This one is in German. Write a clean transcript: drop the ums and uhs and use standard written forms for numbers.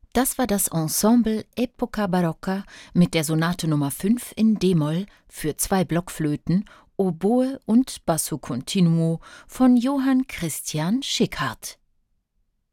Das war das Ensemble Epoca Barocca mit der Sonate Nummer 5 in d-Moll für 2 Blockflöten, Oboe und Basso Continuo von Johann Christian Schickhardt.